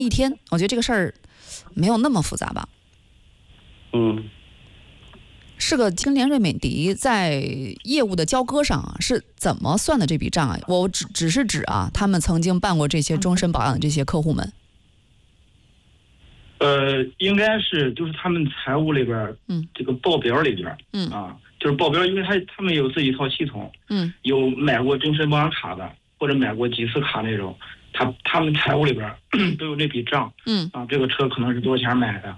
一天，我觉得这个事儿没有那么复杂吧。是个跟联瑞美的在业务的交割上啊，是怎么算的这笔账啊？我只是指啊，他们曾经办过这些终身保养的这些客户们。 应该是就是他们财务里边，这个报表里边，就是报表，因为他们有自己一套系统，有买过终身保养卡的，或者买过几次卡那种，他们财务里边都有这笔账，这个车可能是多少钱买的，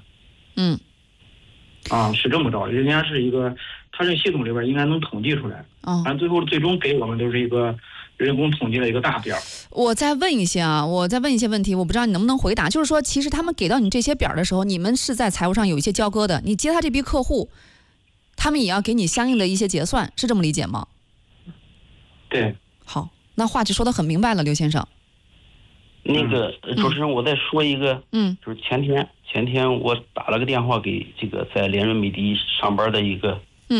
是这么着，人家是一个，他这系统里边应该能统计出来，最终给我们都是一个人工统计的一个大表。 我再问一些问题，我不知道你能不能回答。就是说，其实他们给到你这些表的时候，你们是在财务上有一些交割的。你接他这批客户，他们也要给你相应的一些结算，是这么理解吗？ 对。 好，那话就说得很明白了，刘先生。 那个主持人，我再说一个，就是前天我打了个电话给这个在联瑞美的上班的一个，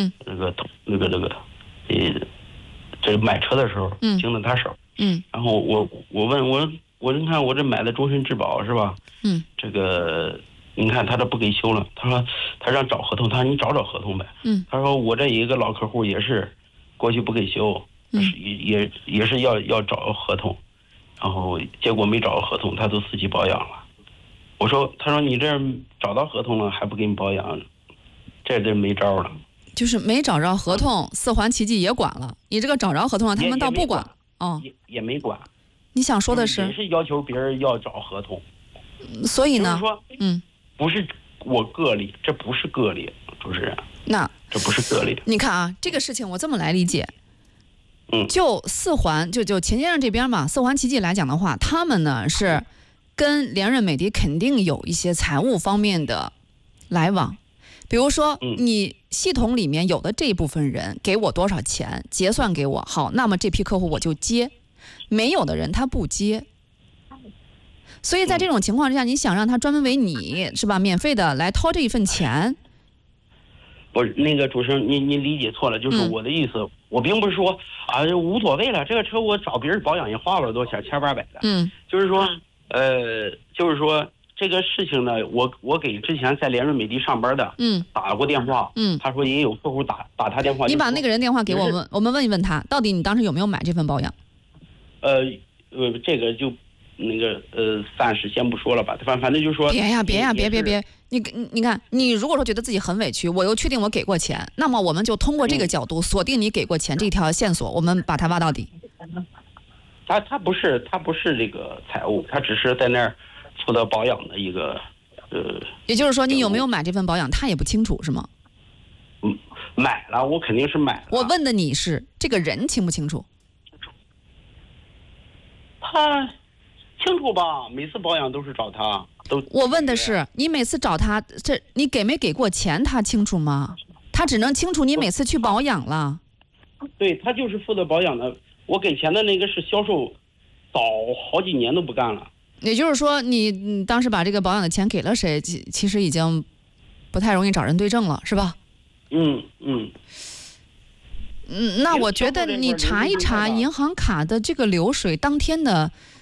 这买车的时候，经了他手，然后我问我你看我这买的终身质保是吧？这个你看他这不给修了，他说他让找合同，他说你找合同呗，他说我这一个老客户也是过去不给修，也是要找合同。然后结果没找到合同，他都自己保养了。他说你这找到合同了还不给你保养，这没招了。 就是没找着合同，四环奇迹也管了。你这个找着合同了，他们倒不管。 也没管。 你想说的是？ 也是要求别人要找合同。 所以呢？ 就是说，不是我个例，这不是个例，主持人。这不是个例。 你看啊，这个事情我这么来理解。就四环就钱先生这边嘛，四环奇迹来讲的话，他们呢是跟联瑞美的肯定有一些财务方面的来往，比如说你系统里面有的这一部分人给我多少钱结算给我，好，那么这批客户我就接，没有的人他不接。所以在这种情况之下，你想让他专门为你是吧，免费的来掏这一份钱。 不是那个主持人，你理解错了，就是我的意思，我并不是说无所谓了，这个车我找别人保养也花不了多少钱，1800的，就是说这个事情呢，我给之前在联瑞美的上班的，打过电话，他说也有客户打他电话， 你把那个人电话给我们，我们问一问他，到底你当时有没有买这份保养？ 这个就那个暂时先不说了吧，反正就是说别，你看，你如果说觉得自己很委屈，我又确定我给过钱，那么我们就通过这个角度锁定你给过钱这条线索，我们把它挖到底。 他不是这个财务，他只是在那儿负责保养的一个也就是说，你有没有买这份保养，他也不清楚是吗？ 买了，我肯定是买了。 我问的你是这个人清不清楚？ 他清楚吧？每次保养都是找他。 我问的是你每次找他，你给没给过钱，他清楚吗？他只能清楚你每次去保养了。 对，他就是负责保养的。我给钱的那个是销售，早好几年都不干了。 也就是说，你当时把这个保养的钱给了谁，其实已经不太容易找人对证了，是吧？ 那我觉得你查一查银行卡的这个流水，当天的